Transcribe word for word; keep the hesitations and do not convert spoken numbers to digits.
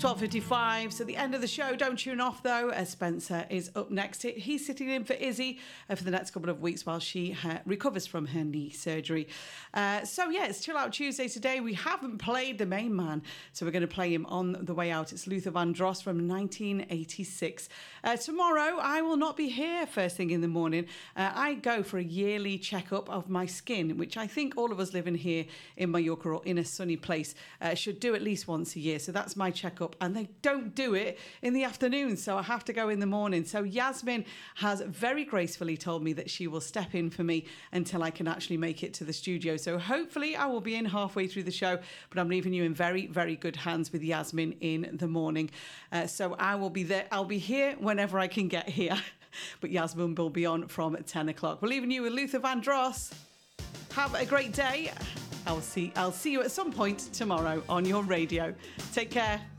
twelve fifty-five, so the end of the show. Don't tune off, though, as Spencer is up next. He's sitting in for Izzy uh, for the next couple of weeks while she uh, recovers from her knee surgery. Uh, so, yeah, it's Chill Out Tuesday today. We haven't played the main man, so we're going to play him on the way out. It's Luther Vandross from nineteen eighty-six. Uh, tomorrow, I will not be here first thing in the morning. Uh, I go for a yearly checkup of my skin, which I think all of us living here in Mallorca or in a sunny place uh, should do at least once a year. So that's my checkup, and they don't do it in the afternoon, so I have to go in the morning. So Yasmin has very gracefully told me that she will step in for me until I can actually make it to the studio. So hopefully I will be in halfway through the show, but I'm leaving you in very, very good hands with Yasmin in the morning. Uh, so I will be there. I'll be here whenever I can get here, but Yasmin will be on from ten o'clock. We're leaving you with Luther Vandross. Have a great day. I'll see I'll see you at some point tomorrow on your radio. Take care.